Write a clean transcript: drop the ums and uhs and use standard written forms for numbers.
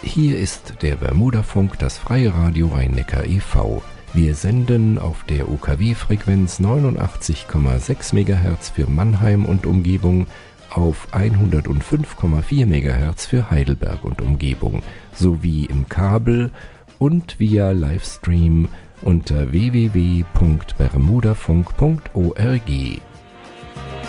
Hier ist der Bermudafunk, das freie Radio Rhein-Neckar e.V. Wir senden auf der UKW-Frequenz 89,6 MHz für Mannheim und Umgebung, auf 105,4 MHz für Heidelberg und Umgebung, sowie im Kabel und via Livestream unter www.bermudafunk.org.